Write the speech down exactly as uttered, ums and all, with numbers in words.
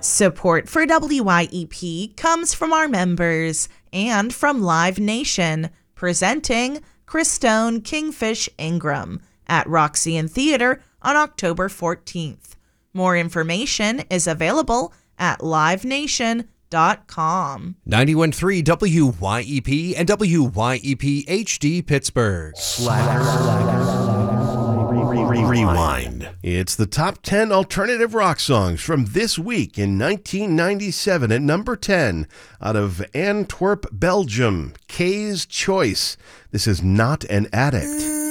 Support for W Y E P comes from our members and from Live Nation, presenting Christone Kingfish Ingram at Roxy Theater on October fourteenth. More information is available at live nation dot com. ninety-one point three W Y E P and W Y E P H D Pittsburgh. Rewind. It's the top ten alternative rock songs from this week in nineteen ninety-seven at number ten out of Antwerp, Belgium. Kay's Choice. This is Not an Addict.